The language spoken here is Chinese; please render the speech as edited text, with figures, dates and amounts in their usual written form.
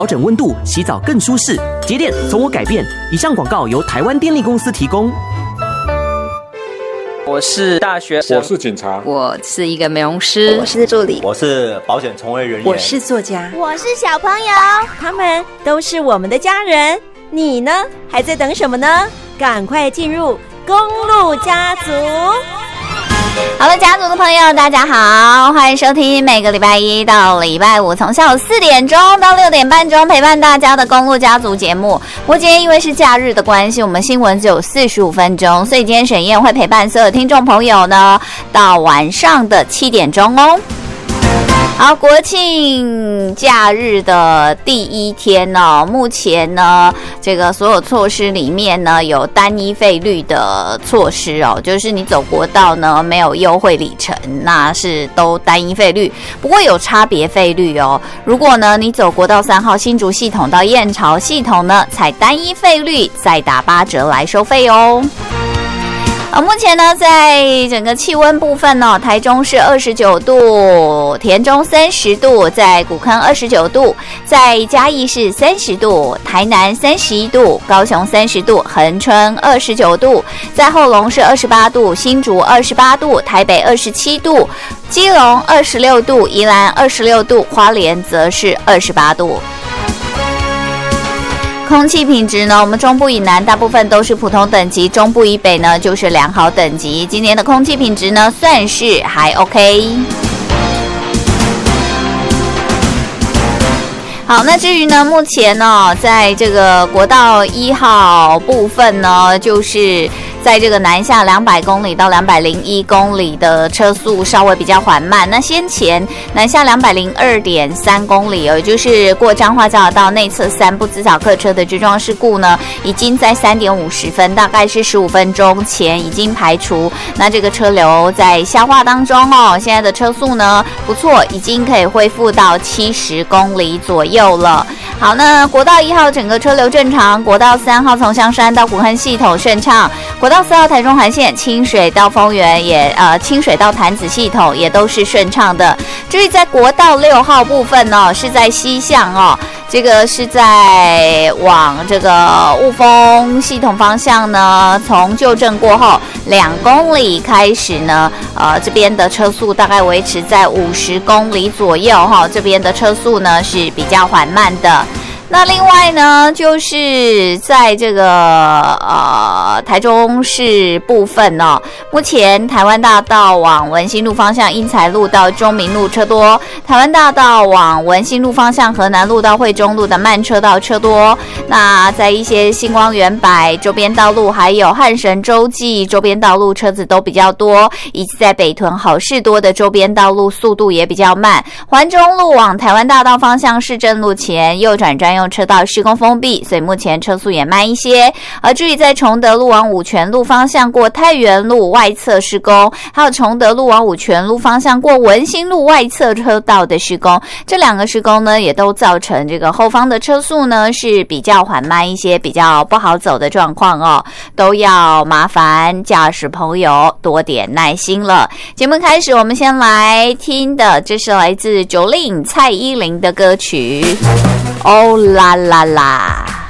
调整温度，洗澡更舒适。节电从我改变。以上广告由台湾电力公司提供。 我是大学生， 我是警察， 我是一个美容师， 我是助理， 我是保险从业人员， 我是作家， 我是小朋友， 他们都是我们的家人。你呢？还在等什么呢？赶快进入公路家族。 好了，家族的朋友大家好，欢迎收听每个礼拜一到礼拜五从下午4点钟到6点半钟陪伴大家的公路家族节目。不过今天因为是假日的关系，我们新闻只有45分钟，所以今天沈燕会陪伴所有听众朋友呢到晚上的7点钟哦。好，国庆假日的第一天呢，目前呢，这个所有措施里面呢，有单一费率的措施哦，就是你走国道呢没有优惠里程，那是都单一费率，不过有差别费率哦。如果呢你走国道3号新竹系统到燕巢系统呢，采单一费率再打8折来收费哦。目前呢，在整个气温部分呢，台中是29度，田中30度，在古坑29度，在嘉义是30度，台南31度，高雄30度，恒春29度，在后龙是28度，新竹28度，台北27度，基隆26度，宜兰26度，花莲则是28度。空气品质呢，我们中部以南大部分都是普通等级，中部以北呢就是良好等级。今年的空气品质呢算是还 OK。好，那至于呢，目前呢，在这个国道1号部分呢，就是在这个南下200公里到201公里的车速稍微比较缓慢。那先前南下202.3公里，也就是过彰化交流道内侧3部自扫客车的追撞事故呢，已经在3点50分，大概是15分钟前已经排除。那这个车流在消化当中哦，现在的车速呢不错，已经可以恢复到70公里左右了。好，那国道1号整个车流正常，国道3号从香山到古坑系统顺畅，国道4号台中环线清水到丰原也清水到潭子系统也都是顺畅的。至于在国道6号部分呢，是在西向哦，这个是在往这个雾峰系统方向呢，从旧正过后2公里开始呢，这边的车速大概维持在50公里左右哈，这边的车速呢是比较缓慢的。那另外呢，就是在这个台中市部分哦，目前台湾大道往文心路方向英才路到中明路车多，台湾大道往文心路方向河南路到惠中路的慢车道车多。那在一些星光园柏周边道路，还有汉神洲际周边道路车子都比较多，以及在北屯好事多的周边道路速度也比较慢。环中路往台湾大道方向市政路前右转专用车道施工封闭，所以目前车速也慢一些。而至于在崇德路往五权路方向过太原路外侧施工，还有崇德路往五权路方向过文心路外侧车道的施工，这2个施工呢，也都造成这个后方的车速呢是比较缓慢一些，比较不好走的状况哦，都要麻烦驾驶朋友多点耐心了。节目开始，我们先来听的，这是来自Jolin蔡依林的歌曲。哦啦啦啦。